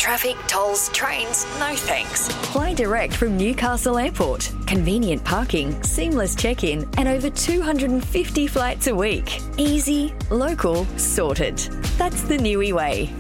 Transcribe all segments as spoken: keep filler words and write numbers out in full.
traffic, tolls, trains, no thanks. Fly direct from Newcastle Airport. Convenient parking, seamless check-in, and over two hundred fifty flights a week. Easy, local, sorted. That's the Niue way.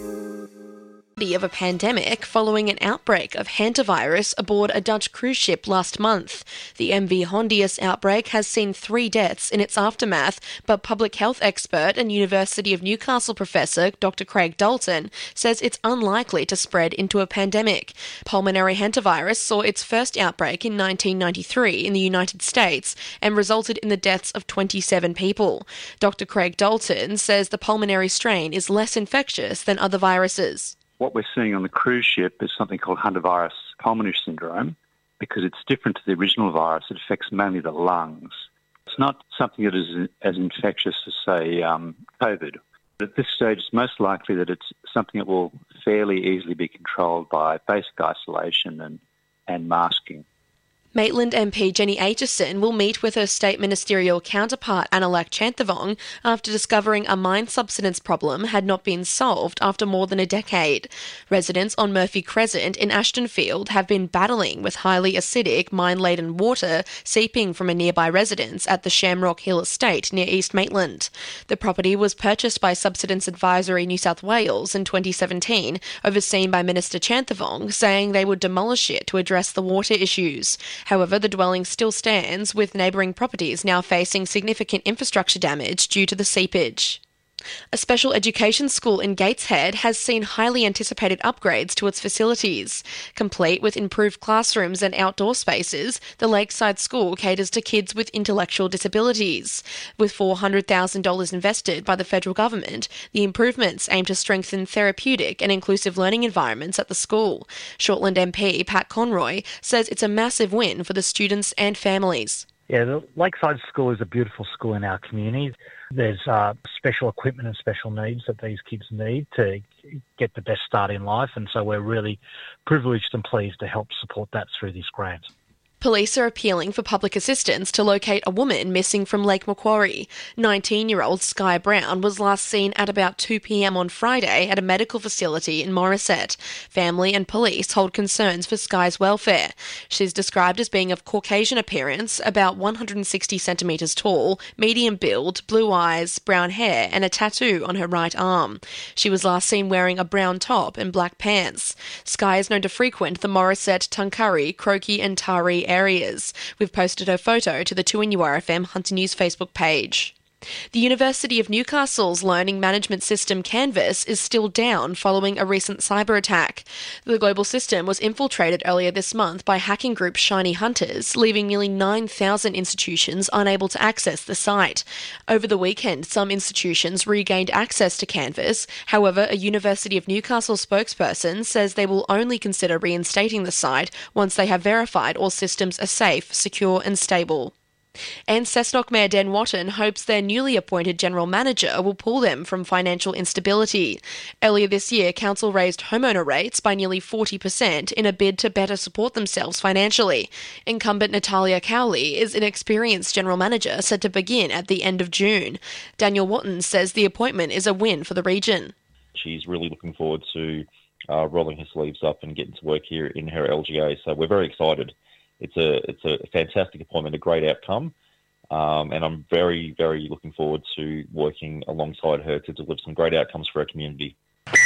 Of a pandemic following an outbreak of hantavirus aboard a Dutch cruise ship last month. The M V Hondius outbreak has seen three deaths in its aftermath, but public health expert and University of Newcastle professor Doctor Craig Dalton says it's unlikely to spread into a pandemic. Pulmonary hantavirus saw its first outbreak in nineteen ninety-three in the United States and resulted in the deaths of twenty-seven people. Doctor Craig Dalton says the pulmonary strain is less infectious than other viruses. What we're seeing on the cruise ship is something called hantavirus pulmonary syndrome because it's different to the original virus. It affects mainly the lungs. It's not something that is as infectious as, say, um, COVID. But at this stage, it's most likely that it's something that will fairly easily be controlled by basic isolation and, and masking. Maitland M P Jenny Aitchison will meet with her state ministerial counterpart Annalak Chanthavong after discovering a mine subsidence problem had not been solved after more than a decade. Residents on Murphy Crescent in Ashtonfield have been battling with highly acidic mine-laden water seeping from a nearby residence at the Shamrock Hill Estate near East Maitland. The property was purchased by Subsidence Advisory New South Wales in twenty seventeen, overseen by Minister Chanthavong, saying they would demolish it to address the water issues. However, the dwelling still stands, with neighbouring properties now facing significant infrastructure damage due to the seepage. A special education school in Gateshead has seen highly anticipated upgrades to its facilities. Complete with improved classrooms and outdoor spaces, the Lakeside School caters to kids with intellectual disabilities. With four hundred thousand dollars invested by the federal government, the improvements aim to strengthen therapeutic and inclusive learning environments at the school. Shortland M P Pat Conroy says it's a massive win for the students and families. Yeah, the Lakeside School is a beautiful school in our community. There's uh, special equipment and special needs that these kids need to get the best start in life, and so we're really privileged and pleased to help support that through this grant. Police are appealing for public assistance to locate a woman missing from Lake Macquarie. nineteen-year-old Sky Brown was last seen at about two p.m. on Friday at a medical facility in Morisset. Family and police hold concerns for Sky's welfare. She's described as being of Caucasian appearance, about one hundred sixty centimetres tall, medium build, blue eyes, brown hair and a tattoo on her right arm. She was last seen wearing a brown top and black pants. Sky is known to frequent the Morisset, Tuncurry, Croaky and Taree areas. We've posted her photo to the two N U R F M Hunter News Facebook page. The University of Newcastle's learning management system Canvas is still down following a recent cyber attack. The global system was infiltrated earlier this month by hacking group Shiny Hunters, leaving nearly nine thousand institutions unable to access the site. Over the weekend, some institutions regained access to Canvas. However, a University of Newcastle spokesperson says they will only consider reinstating the site once they have verified all systems are safe, secure and stable. And Cessnock Mayor Dan Watton hopes their newly appointed general manager will pull them from financial instability. Earlier this year, council raised homeowner rates by nearly forty percent in a bid to better support themselves financially. Incumbent Natalia Cowley is an experienced general manager set to begin at the end of June. Daniel Watton says the appointment is a win for the region. She's really looking forward to uh, rolling her sleeves up and getting to work here in her L G A, so we're very excited. It's a it's a fantastic appointment, a great outcome, um, and I'm very, very looking forward to working alongside her to deliver some great outcomes for our community.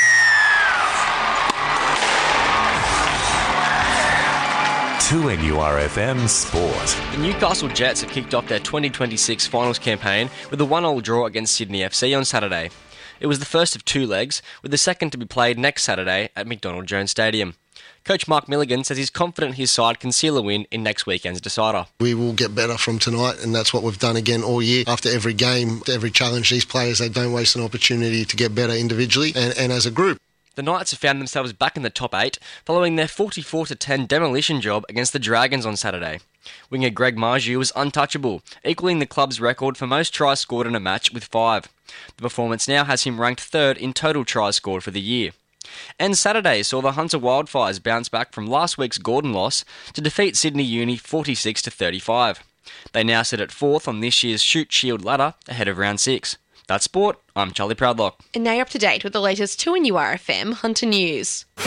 two N U R F M Sport. The Newcastle Jets have kicked off their twenty twenty-six finals campaign with a one-all draw against Sydney F C on Saturday. It was the first of two legs, with the second to be played next Saturday at McDonald Jones Stadium. Coach Mark Milligan says he's confident his side can seal a win in next weekend's decider. We will get better from tonight, and that's what we've done again all year. After every game, every challenge, these players, they don't waste an opportunity to get better individually and, and as a group. The Knights have found themselves back in the top eight following their forty-four to ten demolition job against the Dragons on Saturday. Winger Greg Marju was untouchable, equalling the club's record for most tries scored in a match with five. The performance now has him ranked third in total tries scored for the year. And Saturday saw the Hunter Wildfires bounce back from last week's Gordon loss to defeat Sydney Uni forty-six to thirty-five. They now sit at fourth on this year's Shoot Shield ladder ahead of round six. That's sport. I'm Charlie Proudlock. And now you're up to date with the latest two N U R F M Hunter News.